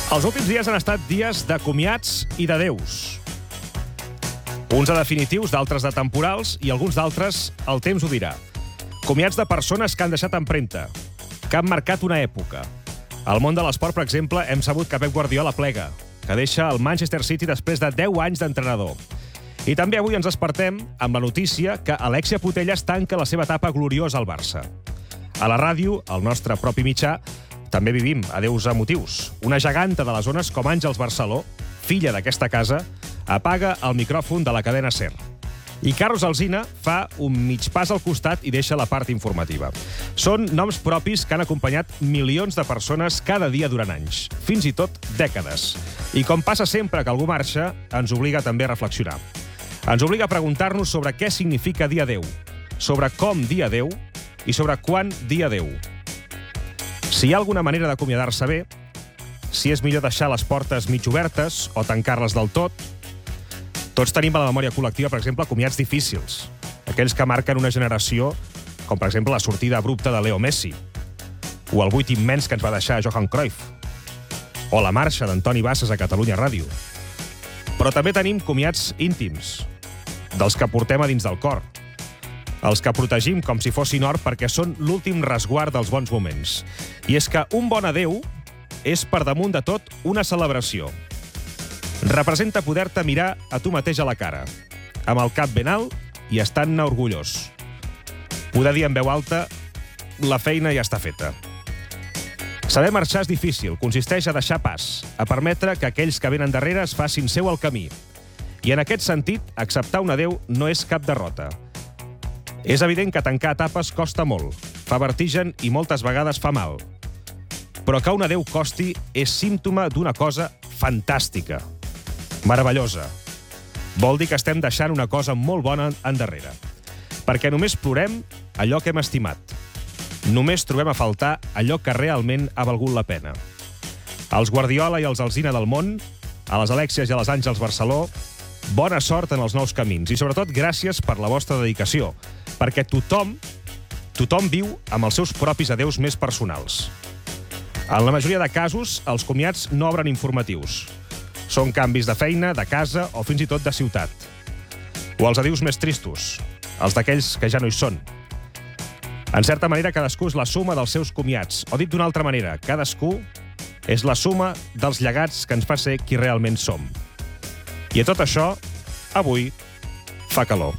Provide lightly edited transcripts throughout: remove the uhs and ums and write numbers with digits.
Els últims dies han estat dies de comiats i d'adéus. Uns de definitius, d'altres de temporals i alguns d'altres el temps ho dirà. Comiats de persones que han deixat empremta, que han marcat una època. Al món de l'esport, per exemple, hem sabut que Pep Guardiola plega, que deixa el Manchester City després de 10 anys d'entrenador. I també avui ens despertem amb la notícia que Alexia Putellas tanca la seva etapa gloriosa al Barça. A la ràdio, al nostre propi mitjà, també vivim adeus emotius. Una geganta de les zones com Àngels Barceló, filla d'aquesta casa, apaga el micròfon de la cadena SER. I Carlos Alsina fa un mig pas al costat i deixa la part informativa. Són noms propis que han acompanyat milions de persones cada dia durant anys, fins i tot dècades. I com passa sempre que algú marxa, ens obliga també a reflexionar. Ens obliga a preguntar-nos sobre què significa dir adeu, sobre com dir adeu i sobre quan dir adeu. Si hi ha alguna manera d'acomiadar-se bé, si és millor deixar les portes mig obertes o tancar-les del tot. Tots tenim a la memòria col·lectiva, per exemple, comiats difícils. Aquells que marquen una generació, com per exemple la sortida abrupta de Leo Messi, o el buit immens que ens va deixar Johan Cruyff, o la marxa d'Antoni Bassas a Catalunya Ràdio. Però també tenim comiats íntims, dels que portem a dins del cor, els que protegim com si fossin or perquè són l'últim resguard dels bons moments. I és que un bon adeu és, per damunt de tot, una celebració. Representa poder-te mirar a tu mateix a la cara, amb el cap ben alt i estant-ne orgullós. Poder dir en veu alta, la feina ja està feta. Saber marxar és difícil, consisteix a deixar pas, a permetre que aquells que venen darrere es facin seu el camí. I en aquest sentit, acceptar un adeu no és cap derrota. És evident que tancar etapes costa molt, fa vertigen i moltes vegades fa mal. Però que un adeu costi és símptoma d'una cosa fantàstica, meravellosa. Vol dir que estem deixant una cosa molt bona endarrere. Perquè només plorem allò que hem estimat. Només trobem a faltar allò que realment ha valgut la pena. Als Guardiola i als Alsina del món, a les Alexias i a les Àngels Barceló, bona sort en els nous camins i, sobretot, gràcies per la vostra dedicació, perquè tothom viu amb els seus propis adeus més personals. En la majoria de casos, els comiats no obren informatius. Són canvis de feina, de casa o fins i tot de ciutat. O els adeus més tristos, els d'aquells que ja no hi són. En certa manera, cadascú és la suma dels seus comiats. O dit d'una altra manera, cadascú és la suma dels llegats que ens fa ser qui realment som. I a tot això, avui, fa calor.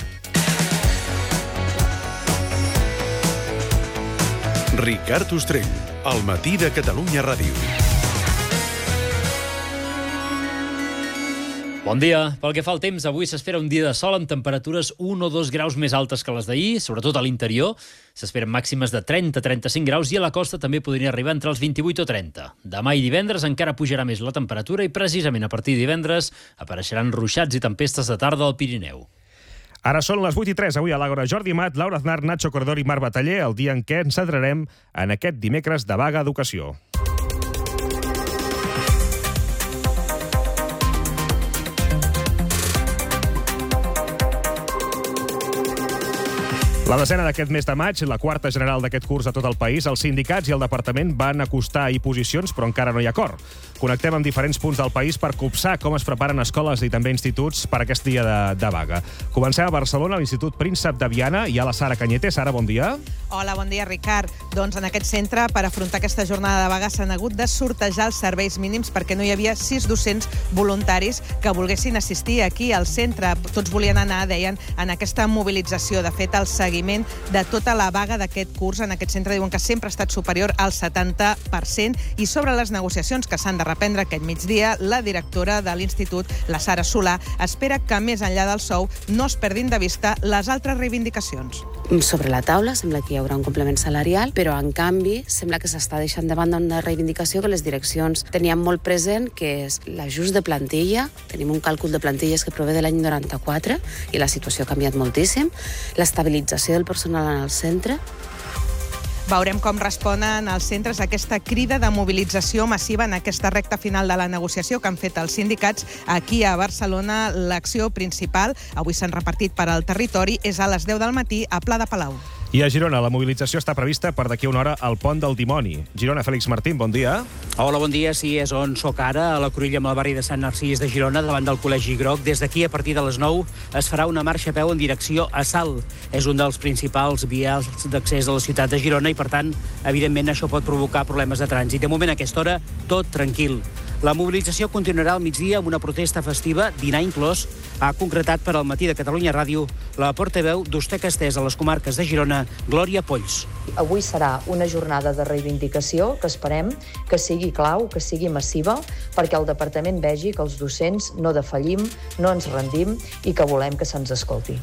Ricard Ostrell, al matí de Catalunya Ràdio. Bon dia. Pel que fa al temps, avui s'espera un dia de sol amb temperatures 1 o 2 graus més altes que les d'ahir, sobretot a l'interior. S'esperen màximes de 30-35 graus i a la costa també podria arribar entre els 28 o 30. Demà i divendres encara pujarà més la temperatura i precisament a partir de divendres apareixeran ruixats i tempestes de tarda al Pirineu. Ara són les 8:03, avui a l'Àgora. Jordi Mat, Laura Aznar, Nacho Cordor i Marc Bataller, el dia en què ens centrarem en aquest dimecres de vaga d'educació. La desena d'aquest mes de maig, la quarta general d'aquest curs a tot el país, els sindicats i el departament van acostar ahir posicions, però encara no hi ha acord. Connectem amb diferents punts del país per copsar com es preparen escoles i també instituts per aquest dia de vaga. Comencem a Barcelona, a l'Institut Príncep de Viana. Hi ha la Sara Cañete. Sara, bon dia. Hola, bon dia, Ricard. Doncs en aquest centre, per afrontar aquesta jornada de vaga, s'han hagut de sortejar els serveis mínims perquè no hi havia 6 docents voluntaris que volguessin assistir aquí al centre. Tots volien anar, deien, en aquesta mobilització. De fet, el seguiment de tota la vaga d'aquest curs en aquest centre diuen que sempre ha estat superior al 70%. I sobre les negociacions que s'han de reprendre aquest migdia, la directora de l'Institut, la Sara Solà, espera que més enllà del sou no es perdin de vista les altres reivindicacions. Sobre la taula sembla que hi haurà un complement salarial, però en canvi sembla que s'està deixant de banda una reivindicació que les direccions tenien molt present, que és l'ajust de plantilla. Tenim un càlcul de plantilles que prové de l'any 94 i la situació ha canviat moltíssim. L'estabilització del personal en el centre. Veurem com responen els centres a aquesta crida de mobilització massiva en aquesta recta final de la negociació que han fet els sindicats aquí a Barcelona. L'acció principal, avui s'han repartit per al territori, és a les 10 del matí a Pla de Palau. I a Girona, la mobilització està prevista per d'aquí a una hora al Pont del Dimoni. Girona, Fèlix Martín, bon dia. Hola, bon dia. Sí, és on soc ara, a la Cruïlla, amb el barri de Sant Narcís de Girona, davant del Col·legi Groc. Des d'aquí, a partir de les 9, es farà una marxa a peu en direcció a Salt. És un dels principals vials d'accés a la ciutat de Girona i, per tant, evidentment, això pot provocar problemes de trànsit. De moment, a aquesta hora, tot tranquil. La mobilització continuarà al migdia amb una protesta festiva, dinar inclòs, ha concretat per al Matí de Catalunya Ràdio la portaveu d'Ustec Estès a les comarques de Girona, Glòria Polls. Avui serà una jornada de reivindicació que esperem que sigui clau, que sigui massiva, perquè el departament vegi que els docents no defallim, no ens rendim i que volem que se'ns escolti.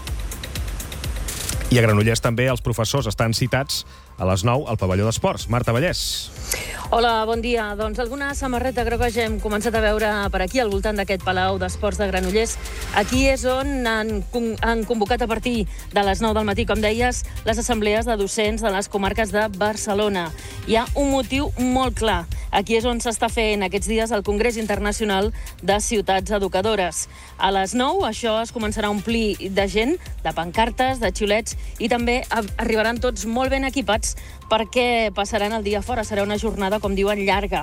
I a Granollers també els professors estan citats a les 9 al pavelló d'esports. Marta Vallès. Hola, bon dia. Doncs alguna samarreta groga ja hem començat a veure per aquí, al voltant d'aquest Palau d'Esports de Granollers. Aquí és on han convocat a partir de les 9 del matí, com deies, les assemblees de docents de les comarques de Barcelona. Hi ha un motiu molt clar. Aquí és on s'està fent aquests dies el Congrés Internacional de Ciutats Educadores. A les 9 això es començarà a omplir de gent, de pancartes, de xiulets, i també arribaran tots molt ben equipats perquè passaran el dia fora. Serà una jornada, com diuen, llarga.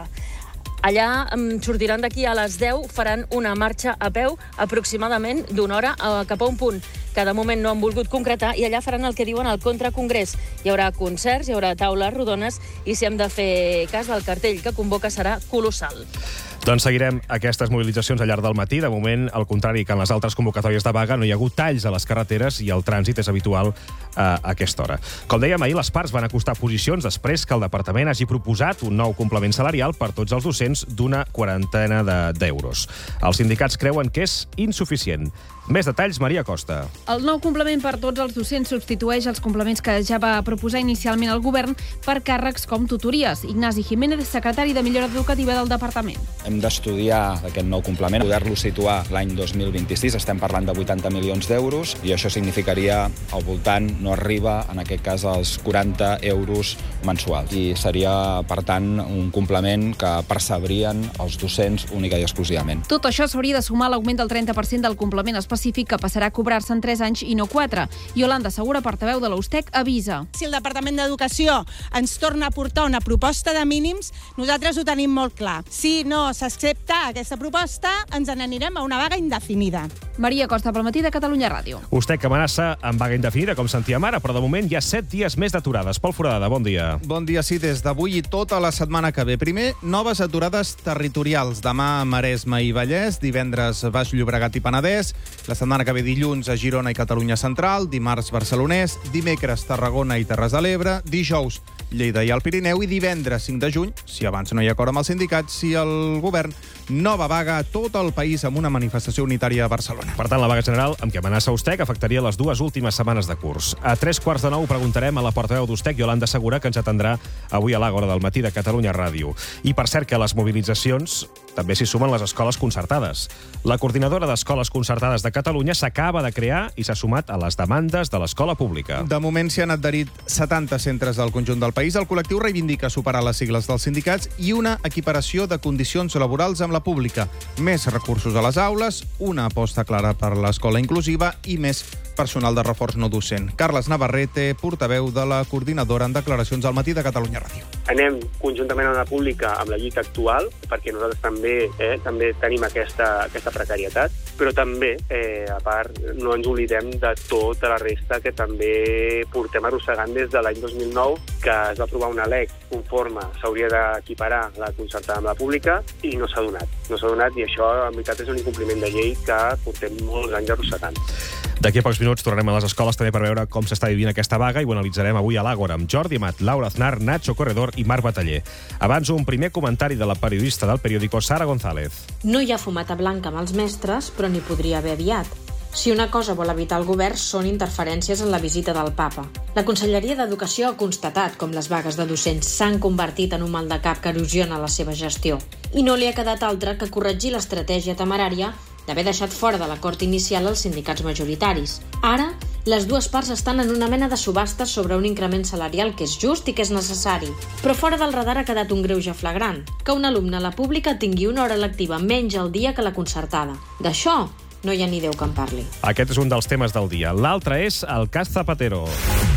Allà sortiran d'aquí a les 10, faran una marxa a peu aproximadament d'una hora cap a un punt que de moment no han volgut concretar, i allà faran el que diuen el contracongrés. Hi haurà concerts, hi haurà taules rodones, i si hem de fer cas del cartell que convoca serà colossal. Doncs seguirem aquestes mobilitzacions al llarg del matí. De moment, al contrari que en les altres convocatòries de vaga, no hi ha hagut talls a les carreteres i el trànsit és habitual a aquesta hora. Com dèiem, ahir les parts van acostar posicions després que el departament hagi proposat un nou complement salarial per tots els docents d'una quarantena d'euros. Els sindicats creuen que és insuficient. Més detalls, Maria Costa. El nou complement per tots els docents substitueix els complements que ja va proposar inicialment el govern per càrrecs com tutories. Ignasi Jiménez, secretari de Millora Educativa del departament. Hem d'estudiar aquest nou complement, poder-lo situar l'any 2026. Estem parlant de 80 milions d'euros i això significaria al voltant, no arriba en aquest cas als 40 euros mensuals. I seria, per tant, un complement que percebrien els docents única i exclusivament. Tot això s'hauria de sumar l'augment del 30% del complement específic que passarà a cobrar-se en 3 anys i no 4. Iolanda Segura, portaveu de l'Ustec, avisa. Si el Departament d'Educació ens torna a portar una proposta de mínims, nosaltres ho tenim molt clar. Si no s'accepta aquesta proposta, ens n'anirem a una vaga indefinida. Maria Costa, pel Matí de Catalunya Ràdio. Ustec amenaça amb vaga indefinida, com sentíem ara, però de moment hi ha 7 dies més d'aturades. Pol Foradada, bon dia. Bon dia, sí, des d'avui i tota la setmana que ve. Primer, noves aturades territorials. Demà a Maresme i Vallès, divendres Baix Llobregat i Penedès, la setmana que ve dilluns a Girona i Catalunya Central, dimarts Barcelonès, dimecres Tarragona i Terres de l'Ebre, dijous Lleida i el Pirineu i divendres 5 de juny, si abans no hi ha acord amb els sindicats, si el govern nova vaga a tot el país amb una manifestació unitària a Barcelona. Per tant, la vaga general amb què amenaça Ustec afectaria les 2 últimes setmanes de curs. A 3:45 preguntarem a la portaveu d'Ustec, Iolanda Segura, que ens atendrà avui a l'Àgora del Matí de Catalunya Ràdio. I per cert que a les mobilitzacions també s'hi sumen les escoles concertades. La coordinadora d'escoles concertades de Catalunya s'acaba de crear i s'ha sumat a les demandes de l'escola pública. De moment s'hi han adherit 70 centres del conjunt del país. El col·lectiu reivindica superar les sigles dels sindicats i una equiparació de condicions laborals amb la pública. Més recursos a les aules, una aposta clara per l'escola inclusiva i més personal de reforç no docent. Carles Navarrete, portaveu de la coordinadora en declaracions al Matí de Catalunya Ràdio. Anem conjuntament a la pública amb la lluita actual, perquè nosaltres també tenim aquesta precarietat, però també, a part, no ens oblidem de tota la resta que també portem arrossegant des de l'any 2009, que es va aprovar una LEC conforme s'hauria d'equiparar la concertada amb la pública i no s'ha donat. No s'ha donat i això, en veritat, és un incompliment de llei que portem molts anys arrossegant. D'aquí a pocs minuts tornarem a les escoles també per veure com s'està vivint aquesta vaga i ho analitzarem avui a l'Àgora amb Jordi Amat, Laura Aznar, Nacho Corredor i Marc Bataller. Abans, un primer comentari de la periodista del periòdico Sara González. No hi ha fumata blanca amb els mestres, però n'hi podria haver aviat. Si una cosa vol evitar el govern són interferències en la visita del papa. La Conselleria d'Educació ha constatat com les vagues de docents s'han convertit en un mal de cap que erosiona la seva gestió. I no li ha quedat altra que corregir l'estratègia temerària d'haver deixat fora de l'acord inicial els sindicats majoritaris. Ara, les dues parts estan en una mena de subhasta sobre un increment salarial que és just i que és necessari. Però fora del radar ha quedat un greuge flagrant, que un alumne a la pública tingui una hora lectiva menys al dia que la concertada. D'això no hi ha ni Déu que en parli. Aquest és un dels temes del dia. L'altre és el cas Zapatero.